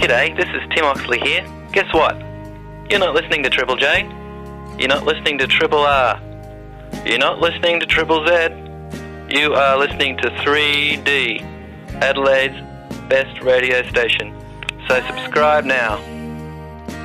G'day, this is Tim Oxley here. Guess what? You're not listening to Triple J. You're not listening to Triple R. You're not listening to Triple Z. You are listening to 3D, Adelaide's best radio station. So subscribe now.